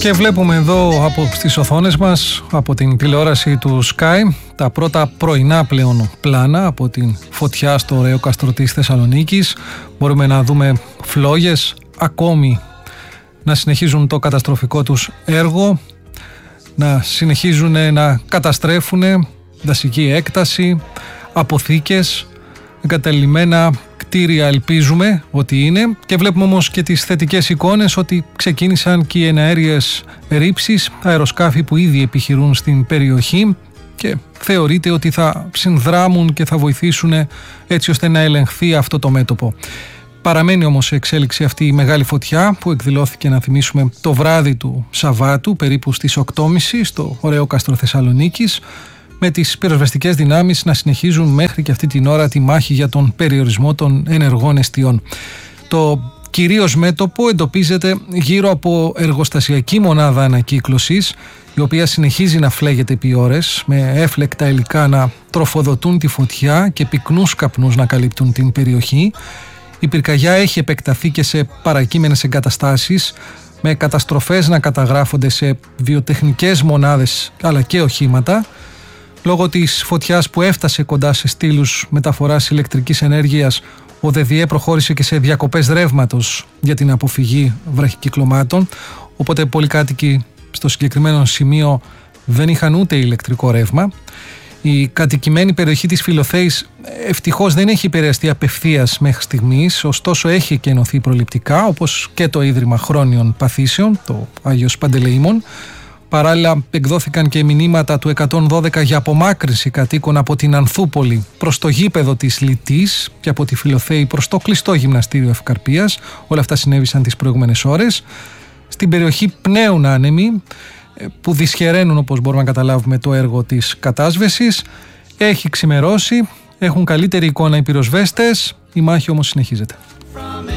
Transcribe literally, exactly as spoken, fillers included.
Και βλέπουμε εδώ από στις οθόνες μας, από την τηλεόραση του Sky, τα πρώτα πρωινά πλέον πλάνα από την φωτιά στο Ρέοκαστρο της Θεσσαλονίκης. Μπορούμε να δούμε φλόγες ακόμη να συνεχίζουν το καταστροφικό τους έργο, να συνεχίζουν να καταστρέφουν δασική έκταση, αποθήκες, εγκαταλειμμένα κτίρια ελπίζουμε ότι είναι, και βλέπουμε όμως και τις θετικές εικόνες ότι ξεκίνησαν και οι εναέριες ρήψεις, αεροσκάφη που ήδη επιχειρούν στην περιοχή και θεωρείται ότι θα συνδράμουν και θα βοηθήσουν έτσι ώστε να ελεγχθεί αυτό το μέτωπο. Παραμένει όμως η εξέλιξη αυτή η μεγάλη φωτιά που εκδηλώθηκε, να θυμίσουμε, το βράδυ του Σαββάτου περίπου στις οκτώ και μισή στο Ρέοκαστρο Θεσσαλονίκης, με τις πυροσβεστικές δυνάμεις να συνεχίζουν μέχρι και αυτή την ώρα τη μάχη για τον περιορισμό των ενεργών εστιών. Το κυρίως μέτωπο εντοπίζεται γύρω από εργοστασιακή μονάδα ανακύκλωσης, η οποία συνεχίζει να φλέγεται επί ώρες, με έφλεκτα υλικά να τροφοδοτούν τη φωτιά και πυκνούς καπνούς να καλύπτουν την περιοχή. Η πυρκαγιά έχει επεκταθεί και σε παρακείμενες εγκαταστάσεις, με καταστροφές να καταγράφονται σε βιοτεχνικές μονάδες αλλά και οχήματα. Λόγω της φωτιάς που έφτασε κοντά σε στήλους μεταφοράς ηλεκτρικής ενέργειας, ο ΔΔΕ προχώρησε και σε διακοπές ρεύματος για την αποφυγή βραχικυκλωμάτων, οπότε πολλοί κάτοικοι στο συγκεκριμένο σημείο δεν είχαν ούτε ηλεκτρικό ρεύμα. Η κατοικημένη περιοχή της Φιλοθέης ευτυχώς δεν έχει επηρεαστεί απευθείας μέχρι στιγμής, ωστόσο έχει εκενωθεί προληπτικά, όπως και το Ίδρυμα Χρόνιων Παθήσεων, το Άγιος Παντελεήμων. Παράλληλα εκδόθηκαν και μηνύματα του εκατόν δώδεκα για απομάκρυνση κατοίκων από την Ανθούπολη προς το γήπεδο της Λιτής και από τη Φιλοθέη προς το κλειστό γυμναστήριο Ευκαρπίας. Όλα αυτά συνέβησαν τις προηγούμενες ώρες. Στην περιοχή πνέουν άνεμοι που δυσχεραίνουν, όπως μπορούμε να καταλάβουμε, το έργο της κατάσβεσης. Έχει ξημερώσει, έχουν καλύτερη εικόνα οι πυροσβέστες, η μάχη όμως συνεχίζεται.